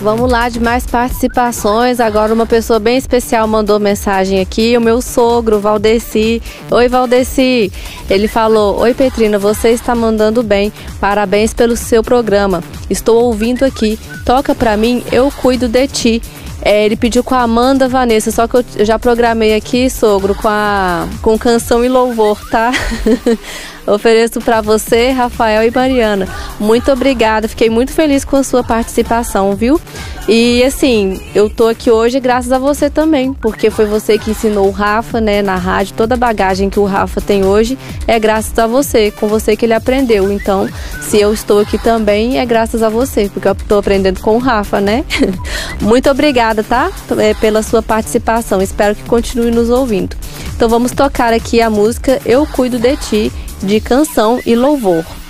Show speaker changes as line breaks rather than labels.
Vamos lá de mais participações. Agora uma pessoa bem especial mandou mensagem aqui, o meu sogro, Valdeci. Oi, Valdeci. Ele falou: oi, Petrina, você está mandando bem. Parabéns pelo seu programa. Estou ouvindo aqui. Toca pra mim, Eu Cuido de Ti. Ele pediu com a Amanda Vanessa, só que eu já programei aqui, sogro, com canção e louvor, tá? Ofereço para você, Rafael e Mariana. Muito obrigada, fiquei muito feliz com a sua participação, viu? E assim, eu tô aqui hoje graças a você também, porque foi você que ensinou o Rafa, né, na rádio. Toda a bagagem que o Rafa tem hoje é graças a você, com você que ele aprendeu. Então, se eu estou aqui também, é graças a você, porque eu tô aprendendo com o Rafa, né? Muito obrigada, tá? Pela sua participação. Espero que continue nos ouvindo. Então vamos tocar aqui a música Eu Cuido de Ti, de canção e louvor.